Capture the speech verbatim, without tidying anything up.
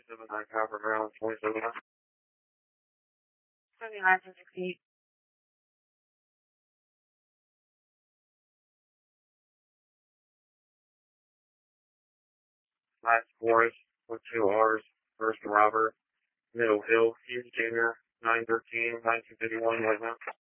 seven nine Copper, Maryland, twenty-seven nine. seventy-nine to sixty-eight. Last Forest with two R's. First Robert, Middle Hill, Hughes Junior, nine thirteen, nineteen fifty-one, White Mountain.